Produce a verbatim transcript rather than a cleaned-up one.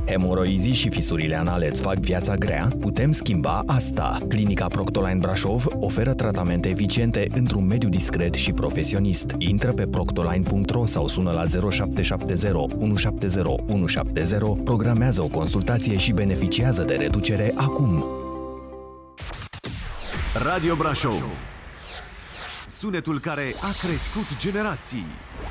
Hemoroizii și fisurile anale îți fac viața grea? Putem schimba asta. Clinica Proctoline Brașov oferă tratamente eficiente într-un mediu discret și profesionist. Intră pe proctoline punct ro sau sună la zero șapte șapte zero unu șapte zero unu șapte zero, programează o consultație și beneficiază de reducere acum. Radio Brașov. Sunetul care a crescut generații.